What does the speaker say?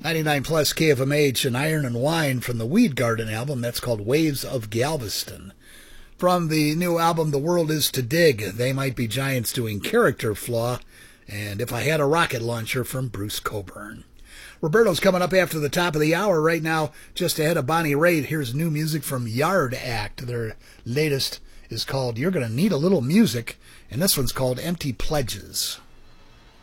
99 plus KFMH and Iron and Wine from the Weed Garden album. That's called Waves of Galveston. From the new album, The World Is to Dig, They Might Be Giants doing Character Flaw, and If I Had a Rocket Launcher from Bruce Cockburn. Roberto's coming up after the top of the hour. Right now, just ahead of Bonnie Raitt, here's new music from Yard Act. Their latest is called You're Gonna Need a Little Music, and this one's called Empty Pledges.